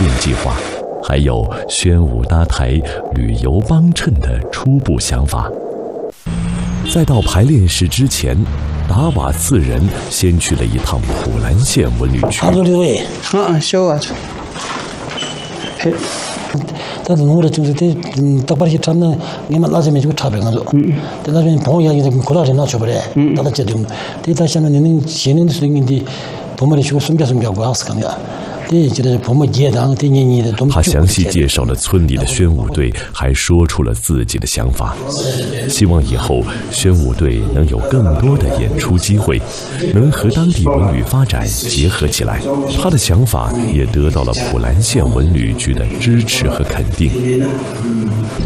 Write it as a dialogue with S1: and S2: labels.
S1: 练计划，还有宣武搭台旅游帮衬的初步想法。在到排练室之前，达瓦四人先去了一趟普兰县文旅区。
S2: 但是我的就是这大把些他们你们那些没就差别个了，但那边朋友也有过来人拿去不嘞，大家觉得，对他现在你现在的水平的，朋友的去顺便过是干的。
S1: 他详细介绍了村里的宣武队，还说出了自己的想法，希望以后宣武队能有更多的演出机会，能和当地文旅发展结合起来。他的想法也得到了普兰县文旅局的支持和肯定。